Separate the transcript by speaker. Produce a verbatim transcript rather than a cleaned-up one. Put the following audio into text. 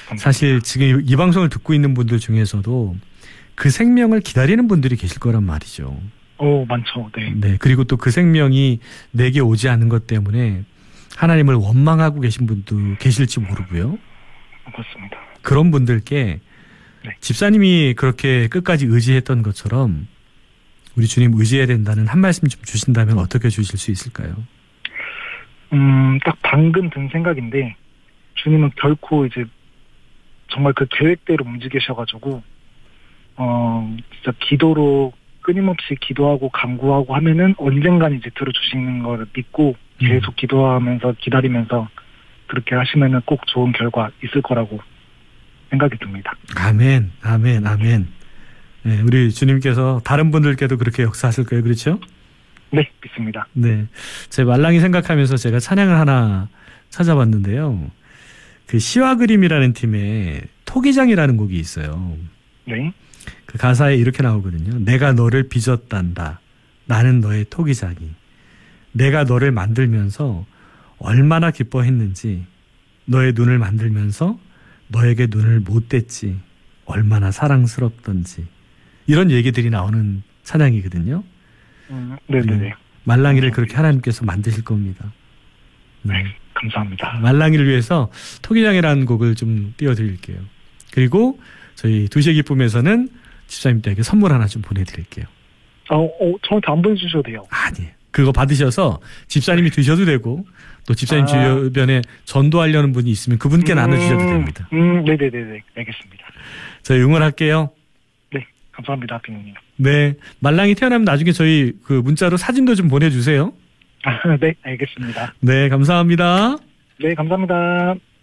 Speaker 1: 감사합니다.
Speaker 2: 사실 지금 이 방송을 듣고 있는 분들 중에서도 그 생명을 기다리는 분들이 계실 거란 말이죠.
Speaker 1: 오, 많죠. 네.
Speaker 2: 네. 그리고 또 그 생명이 내게 오지 않는 것 때문에 하나님을 원망하고 계신 분도 계실지 모르고요.
Speaker 1: 그렇습니다.
Speaker 2: 그런 분들께 네. 집사님이 그렇게 끝까지 의지했던 것처럼 우리 주님 의지해야 된다는 한 말씀 좀 주신다면 어떻게 주실 수 있을까요?
Speaker 1: 음, 딱 방금 든 생각인데 주님은 결코 이제 정말 그 계획대로 움직이셔가지고 어 진짜 기도로 끊임없이 기도하고 간구하고 하면은 언젠간 이제 들어주시는 걸 믿고 계속 음. 기도하면서 기다리면서 그렇게 하시면은 꼭 좋은 결과 있을 거라고 생각이 듭니다.
Speaker 2: 아멘, 아멘, 아멘. 네, 우리 주님께서 다른 분들께도 그렇게 역사하실 거예요, 그렇죠?
Speaker 1: 네, 믿습니다.
Speaker 2: 네, 제 말랑이 생각하면서 제가 찬양을 하나 찾아봤는데요. 그 시와 그림이라는 팀의 토기장이라는 곡이 있어요.
Speaker 1: 네.
Speaker 2: 그 가사에 이렇게 나오거든요. 내가 너를 빚었단다. 나는 너의 토기장이. 내가 너를 만들면서 얼마나 기뻐했는지, 너의 눈을 만들면서 너에게 눈을 못 댔지, 얼마나 사랑스럽던지. 이런 얘기들이 나오는 찬양이거든요.
Speaker 1: 음, 네네네.
Speaker 2: 말랑이를 그렇게 하나님께서 만드실 겁니다.
Speaker 1: 네. 네, 감사합니다.
Speaker 2: 말랑이를 위해서 토기장이라는 곡을 좀 띄워드릴게요. 그리고 저희 두시의 기쁨에서는 집사님들에게 선물 하나 좀 보내드릴게요.
Speaker 1: 어, 어, 저한테 안 보내주셔도 돼요.
Speaker 2: 아니, 그거 받으셔서 집사님이 드셔도 되고 또 집사님 아. 주변에 전도하려는 분이 있으면 그분께 음, 나눠주셔도 됩니다.
Speaker 1: 음, 네네네네, 알겠습니다.
Speaker 2: 저희 응원할게요.
Speaker 1: 네, 감사합니다, 비누님.
Speaker 2: 네, 말랑이 태어나면 나중에 저희 그 문자로 사진도 좀 보내주세요.
Speaker 1: 아, 네, 알겠습니다.
Speaker 2: 네, 감사합니다.
Speaker 1: 네, 감사합니다.